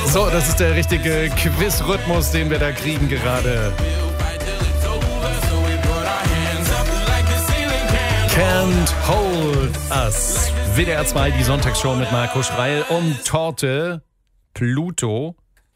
So, das ist der richtige Quiz-Rhythmus, den wir da kriegen gerade. Can't Hold Us. WDR 2, die Sonntagsshow mit Marco Schreil und Torte Pluto.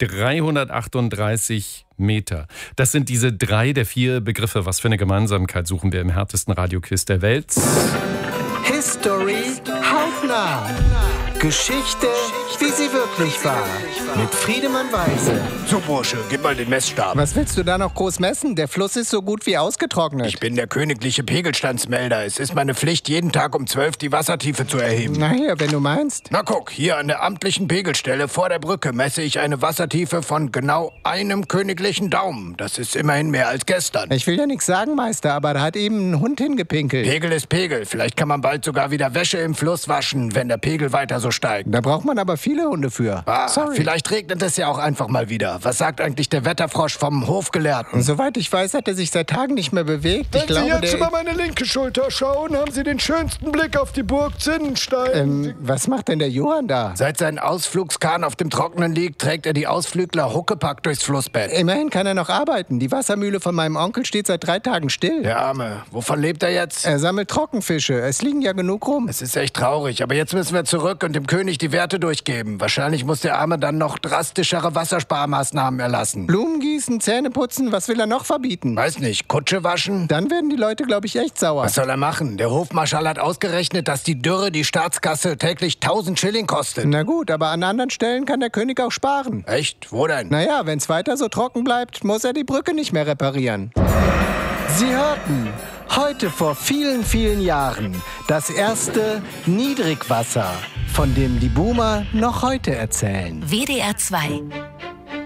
338 Meter. Das sind diese 3 der 4 Begriffe. Was für eine Gemeinsamkeit suchen wir im härtesten Radioquiz der Welt? History hautnah. Geschichte, wie sie wirklich war. Mit Friedemann Weise. So, Bursche, gib mal den Messstab. Was willst du da noch groß messen? Der Fluss ist so gut wie ausgetrocknet. Ich bin der königliche Pegelstandsmelder. Es ist meine Pflicht, jeden Tag um 12 die Wassertiefe zu erheben. Na hier, wenn du meinst. Na guck, hier an der amtlichen Pegelstelle vor der Brücke messe ich eine Wassertiefe von genau einem königlichen Daumen. Das ist immerhin mehr als gestern. Ich will ja nichts sagen, Meister, aber da hat eben ein Hund hingepinkelt. Pegel ist Pegel. Vielleicht kann man bald sogar wieder Wäsche im Fluss waschen, wenn der Pegel weiter so steigt. Da braucht man aber viele Hunde für. Sorry. Vielleicht regnet es ja auch einfach mal wieder. Was sagt eigentlich der Wetterfrosch vom Hofgelehrten? Soweit ich weiß, hat er sich seit Tagen nicht mehr bewegt. Wenn Sie jetzt über meine linke Schulter schauen, haben Sie den schönsten Blick auf die Burg Zinnenstein. Was macht denn der Johann da? Seit sein Ausflugskahn auf dem Trockenen liegt, trägt er die Ausflügler Huckepack durchs Flussbett. Immerhin kann er noch arbeiten. Die Wassermühle von meinem Onkel steht seit 3 Tagen still. Der Arme. Wovon lebt er jetzt? Er sammelt Trockenfische. Es liegen ja genug rum. Es ist echt traurig, aber jetzt müssen wir zurück und dem König die Werte durchgeben. Wahrscheinlich muss der Arme dann noch drastischere Wassersparmaßnahmen erlassen. Blumen gießen, Zähne putzen, was will er noch verbieten? Weiß nicht, Kutsche waschen? Dann werden die Leute, glaube ich, echt sauer. Was soll er machen? Der Hofmarschall hat ausgerechnet, dass die Dürre die Staatskasse täglich 1000 Schilling kostet. Na gut, aber an anderen Stellen kann der König auch sparen. Echt? Wo denn? Naja, wenn es weiter so trocken bleibt, muss er die Brücke nicht mehr reparieren. Sie hörten heute vor vielen, vielen Jahren das erste Niedrigwasser, von dem die Boomer noch heute erzählen. WDR 2